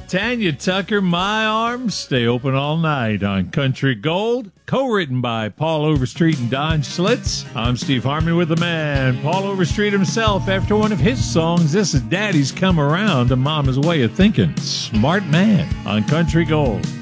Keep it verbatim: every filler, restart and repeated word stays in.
Tanya Tucker, My Arms Stay Open All Night on Country Gold, co-written by Paul Overstreet and Don Schlitz. I'm Steve Harmon with the man, Paul Overstreet himself, after one of his songs. This is Daddy's Come Around, a Mama's Way of Thinking. Smart Man on Country Gold.